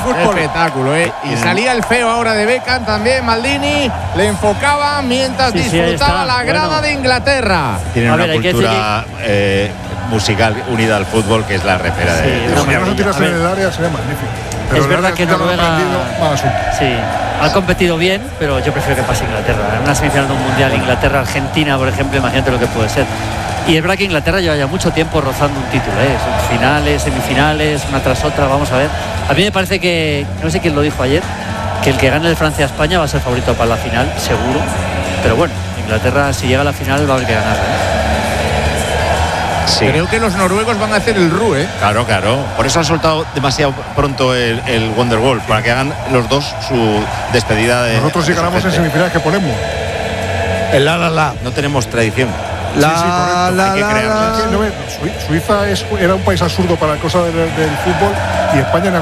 fútbol. Espectáculo, ¿eh? Y salía el feo ahora de Beckham también, Maldini, le enfocaba mientras disfrutaba la grada de Inglaterra. Tienen una cultura musical unida al fútbol que es la repera de Si no se tiras en el área sería magnífico. Pero es verdad que Noruega sí, ha competido bien, pero yo prefiero que pase Inglaterra. En una semifinal de un mundial, Inglaterra-Argentina, por ejemplo, imagínate lo que puede ser. Y es verdad que Inglaterra lleva ya mucho tiempo rozando un título, Son finales, semifinales, una tras otra, vamos a ver. A mí me parece que, no sé quién lo dijo ayer, que el que gane el Francia-España va a ser favorito para la final, seguro. Pero bueno, Inglaterra, si llega a la final, va a haber que ganar. Sí. Creo que los noruegos van a hacer el RU, Claro. Por eso han soltado demasiado pronto el Wonderwall, para que hagan los dos su despedida de. Nosotros si ganamos en semifinales, ¿qué ponemos? El la. No tenemos tradición. Hay que crearla. Suiza era un país absurdo para la cosa del fútbol y España